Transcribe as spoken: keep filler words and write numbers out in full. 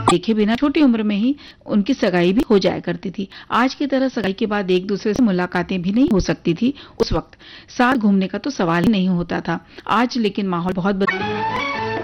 देखे बिना छोटी उम्र में ही उनकी सगाई भी हो जाया करती थी। आज की तरह सगाई के बाद एक दूसरे से मुलाकातें भी नहीं हो सकती थी। उस वक्त साथ घूमने का तो सवाल ही नहीं होता था। आज लेकिन माहौल बहुत बदल